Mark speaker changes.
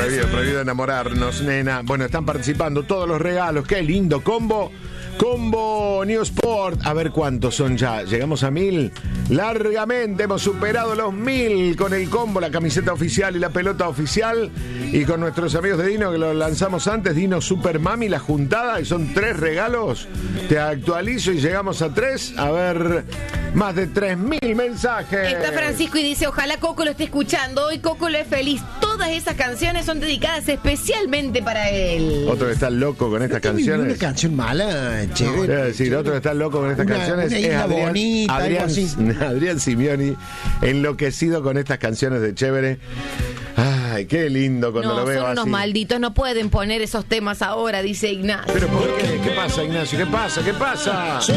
Speaker 1: prohibido enamorarnos, nena. Bueno, están participando todos los regalos. Qué lindo combo. Combo New Sport. A ver cuántos son ya. Llegamos a 1000. Largamente hemos superado los 1000 con el combo, la camiseta oficial y la pelota oficial. Y con nuestros amigos de Dino, que lo lanzamos antes, Dino Super Mami, la juntada, y son 3 regalos. Te actualizo y llegamos a 3. A ver, más de 3000 mensajes.
Speaker 2: Está Francisco y dice, ojalá Coco lo esté escuchando. Hoy Coco lo es feliz. Todas esas canciones son dedicadas especialmente para él.
Speaker 1: Otro que está loco con estas canciones.
Speaker 3: Una canción mala, chévere.
Speaker 1: Voy a decir, otro que está loco con estas canciones es Adrián Simioni, enloquecido con estas canciones de Chévere. Ay, qué lindo cuando lo veo
Speaker 2: son unos
Speaker 1: así.
Speaker 2: malditos, no pueden poner esos temas ahora, dice Ignacio.
Speaker 1: ¿Pero por qué? ¿Qué pasa, Ignacio? ¿Qué pasa?